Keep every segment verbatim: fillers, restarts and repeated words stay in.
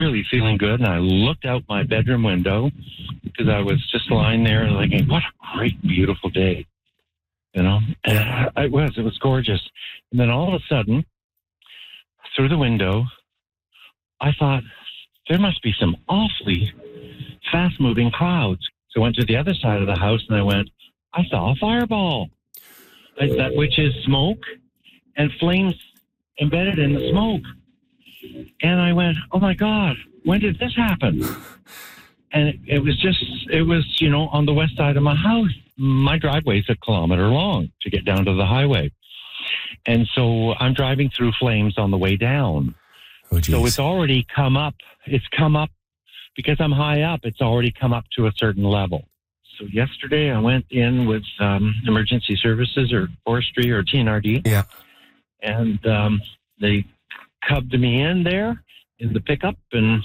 really feeling good, and I looked out my bedroom window because I was just lying there and thinking, what a great, beautiful day. You know, and it was, it was gorgeous. And then all of a sudden, through the window, I thought, there must be some awfully fast-moving clouds. So I went to the other side of the house, and I went, I saw a fireball, like that, which is smoke and flames embedded in the smoke. And I went, oh, my God, when did this happen? And it, it was just, it was, you know, on the west side of my house. My driveway is a kilometer long to get down to the highway. And so I'm driving through flames on the way down. Oh, so it's already come up. It's come up because I'm high up. It's already come up to a certain level. So yesterday I went in with um, emergency services or forestry or T N R D. Yeah. And um, they cubbed me in there in the pickup, and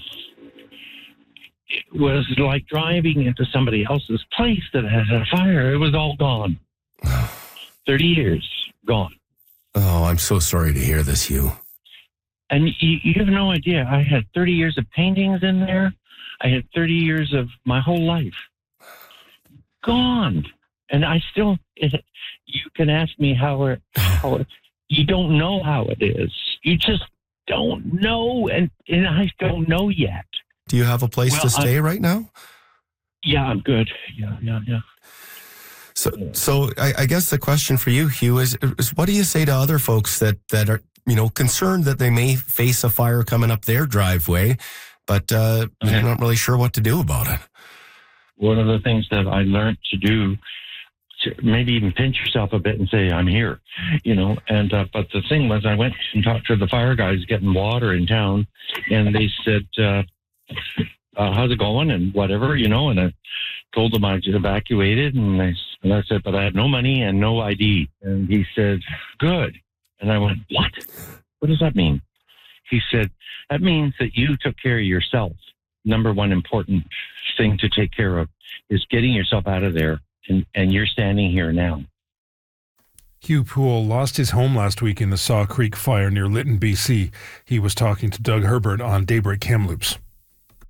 it was like driving into somebody else's place that had a fire. It was all gone. thirty years gone. Oh, I'm so sorry to hear this, Hugh. And you, you have no idea. I had thirty years of paintings in there. I had thirty years of my whole life gone. And I still, it, you can ask me how, it, how it, you don't know how it is. You just don't know. And, and I don't know yet. Do you have a place well, to stay I, right now? Yeah, I'm good. Yeah, yeah, yeah. So, so I, I guess the question for you, Hugh, is, is what do you say to other folks that, that are, you know, concerned that they may face a fire coming up their driveway, but uh, okay. they're not really sure what to do about it? One of the things that I learned to do, to maybe even pinch yourself a bit and say, I'm here, you know, and, uh, but the thing was I went and talked to the fire guys getting water in town, and they said, uh, uh, how's it going? And whatever, you know, and I told them I just evacuated, and I, and I said, but I have no money and no I D. And he said, good. And I went, what? What does that mean? He said, that means that you took care of yourself. Number one important thing to take care of is getting yourself out of there, and, and you're standing here now. Hugh Poole lost his home last week in the Saw Creek fire near Lytton, B C. He was talking to Doug Herbert on Daybreak Kamloops.